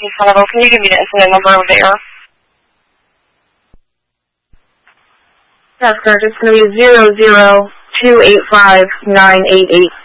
Sullivan. Can you give me the incident number over there? That's correct. It's going to be 00285-988.